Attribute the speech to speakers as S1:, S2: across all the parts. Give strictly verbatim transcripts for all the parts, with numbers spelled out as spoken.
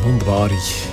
S1: wunderbare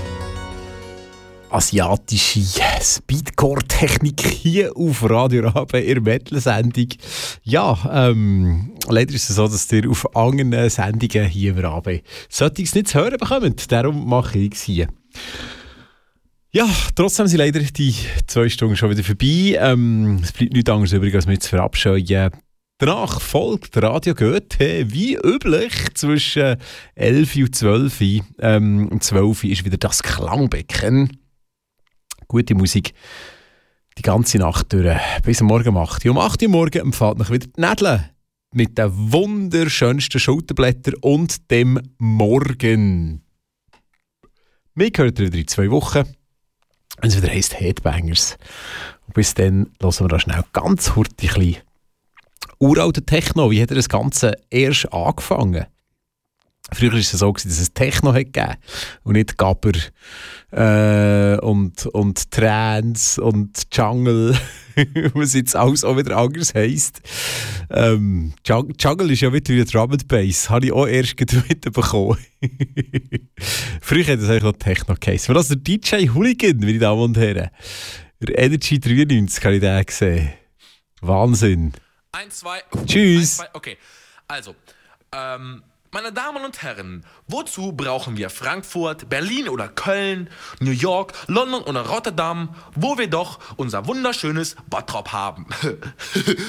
S1: asiatische Speedcore-Technik hier auf Radio Rabe in der Metal-Sendung. Ja, ähm, leider ist es so, dass ihr auf anderen Sendungen hier im Rabe solches nicht zu hören bekommt. Darum mache ich es hier. Ja, trotzdem sind leider die zwei Stunden schon wieder vorbei. Ähm, es bleibt nichts anderes übrig, als mich zu verabscheuen. Danach folgt Radio Goethe, wie üblich, zwischen elf und zwölf. Ähm, um zwölf ist wieder das Klangbecken. Gute Musik die ganze Nacht durch, bis am Morgen um acht Uhr. Um acht Uhr morgen empfahlt noch wieder die Nädel mit den wunderschönsten Schulterblättern und dem Morgen. Wir hören wieder in zwei Wochen, wenn es wieder heisst Headbangers. Und bis dann hören wir da schnell ganz hurtig ein bisschen uralten Techno. Wie hat er das Ganze erst angefangen? Früher war es so, dass es Techno gegeben hat und nicht Gabber äh, und, und Trance und Jungle, was jetzt alles auch wieder anders heisst. Ähm, Jungle ist ja wieder wie Drum and Bass, habe ich auch erst mitbekommen. Früher hat es eigentlich noch Techno geheißen. Aber das ist der D J Hooligan, meine Damen und Herren. Der Energy dreiundneunzig habe ich den gesehen. Wahnsinn.
S2: Eins, zwei.
S1: Tschüss.
S2: Eins, zwei, okay, also, ähm, meine Damen und Herren, wozu brauchen wir Frankfurt, Berlin oder Köln, New York, London oder Rotterdam, wo wir doch unser wunderschönes Bottrop haben?